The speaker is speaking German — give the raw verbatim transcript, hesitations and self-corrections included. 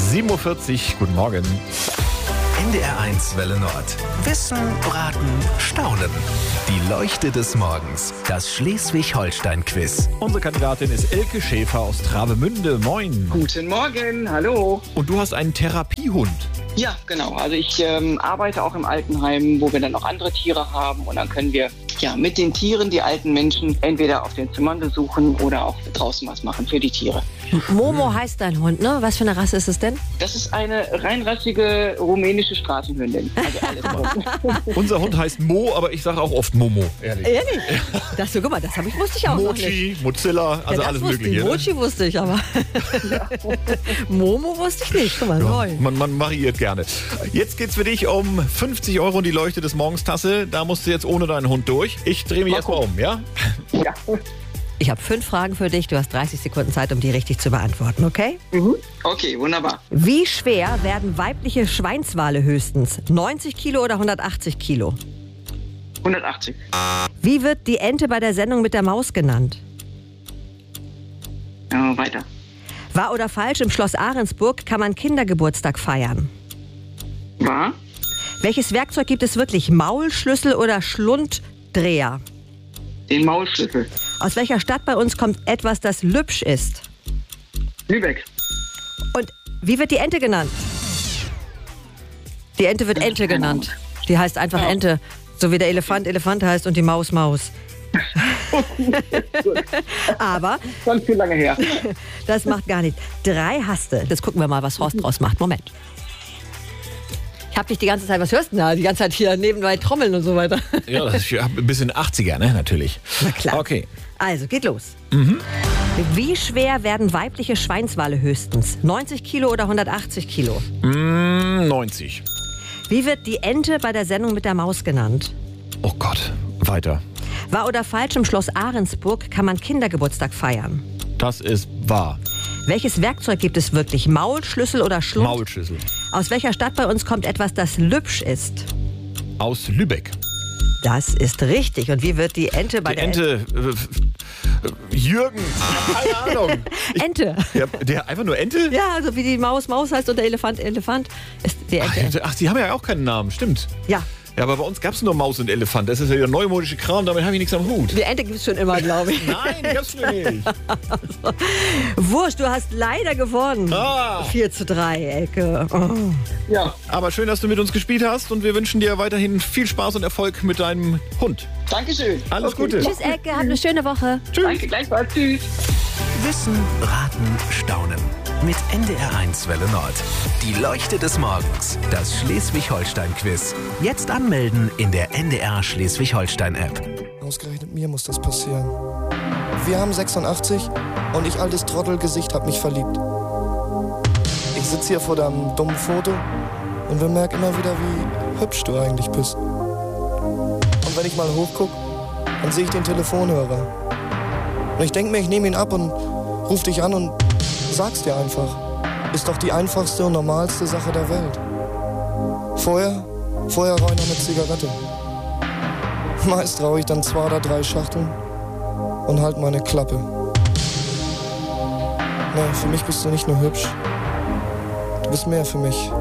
sieben Uhr vierzig, guten Morgen. N D R eins Welle Nord. Wissen, Raten, Staunen. Die Leuchte des Morgens. Das Schleswig-Holstein-Quiz. Unsere Kandidatin ist Elke Schäfer aus Travemünde. Moin. Guten Morgen, hallo. Und du hast einen Therapiehund. Ja, genau. Also ich ähm, arbeite auch im Altenheim, wo wir dann noch andere Tiere haben. Und dann können wir ja mit den Tieren die alten Menschen entweder auf den Zimmern besuchen oder auch draußen was machen für die Tiere. Momo heißt dein Hund, ne? Was für eine Rasse ist es denn? Das ist eine reinrassige rumänische Straßenhündin. Also alles Unser Hund heißt Mo, aber ich sage auch oft Momo, ehrlich. Ehrlich? Das, guck mal, das habe ich, wusste ich auch noch nicht. Mochi, Mozilla, also ja, alles wusste Mögliche. Ich. Mochi wusste ich, aber Momo wusste ich nicht. Guck mal, neu. Ja, man, man variiert gerne. Jetzt geht's für dich um fünfzig Euro in die Leuchte des Morgens Tasse. Da musst du jetzt ohne deinen Hund durch. Ich drehe mich erstmal um, ja? Ja. Ich habe fünf Fragen für dich. Du hast dreißig Sekunden Zeit, um die richtig zu beantworten, okay? Mhm. Okay, wunderbar. Wie schwer werden weibliche Schweinswale höchstens? neunzig Kilo oder hundertachtzig Kilo? hundertachtzig. Wie wird die Ente bei der Sendung mit der Maus genannt? Ja, weiter. Wahr oder falsch, im Schloss Ahrensburg kann man Kindergeburtstag feiern? Wahr? Welches Werkzeug gibt es wirklich? Maulschlüssel oder Schlunddreher? Den Maulschlüssel. Aus welcher Stadt bei uns kommt etwas, das lübsch ist? Lübeck. Und wie wird die Ente genannt? Die Ente wird Ente genannt. Die heißt einfach Ente. So wie der Elefant Elefant heißt und die Maus Maus. Aber Schon viel lange her. das macht gar nichts. Drei hast du. Jetzt gucken wir mal, was Horst draus macht. Moment. Ich hab dich die ganze Zeit, was hörst du denn da? Die ganze Zeit hier nebenbei trommeln und so weiter. Ja, das ist ein bisschen achtziger, ne? Natürlich. Na klar. Okay. Also, geht los. Mhm. Wie schwer werden weibliche Schweinswale höchstens? neunzig Kilo oder hundertachtzig Kilo? Mm, neunzig. Wie wird die Ente bei der Sendung mit der Maus genannt? Oh Gott, weiter. Wahr oder falsch, im Schloss Ahrensburg kann man Kindergeburtstag feiern? Das ist wahr. Welches Werkzeug gibt es wirklich? Maulschlüssel oder Schlund? Maulschlüssel. Aus welcher Stadt bei uns kommt etwas, das lübsch ist? Aus Lübeck. Das ist richtig. Und wie wird die Ente bei Die der Ente. Äh, Jürgen. Keine Ahnung. Ich, Ente? der, der einfach nur Ente? Ja, also wie die Maus Maus heißt und der Elefant Elefant ist die Ach, Ente. ach, die haben ja auch keinen Namen, stimmt. Ja. Ja, aber bei uns gab es nur Maus und Elefant. Das ist ja der neumodische Kram, damit habe ich nichts am Hut. Die Ente gibt es schon immer, glaube ich. Nein, die gab's nicht. Wurscht, du hast leider gewonnen. Ah. vier zu drei, Elke. Oh. Ja, Aber schön, dass du mit uns gespielt hast und wir wünschen dir weiterhin viel Spaß und Erfolg mit deinem Hund. Dankeschön. Alles Okay. Gute. Tschüss, Elke. Hab eine schöne Woche. Tschüss. Danke, gleichfalls. Tschüss. Wissen, Raten, Staunen. Mit N D R eins Welle Nord. Die Leuchte des Morgens. Das Schleswig-Holstein-Quiz. Jetzt anmelden in der N D R Schleswig-Holstein-App. Ausgerechnet mir muss das passieren. Wir haben sechsundachtzig und ich, altes Trottelgesicht, hab mich verliebt. Ich sitz hier vor deinem dummen Foto und bemerk immer wieder, wie hübsch du eigentlich bist. Und wenn ich mal hochguck, dann sehe ich den Telefonhörer. Und ich denk mir, ich nehme ihn ab und ruf dich an und sag's dir einfach. Ist doch die einfachste und normalste Sache der Welt. Vorher, vorher rauche ich noch eine Zigarette. Meist rauche ich dann zwei oder drei Schachteln und halt meine Klappe. Nee, für mich bist du nicht nur hübsch. Du bist mehr für mich.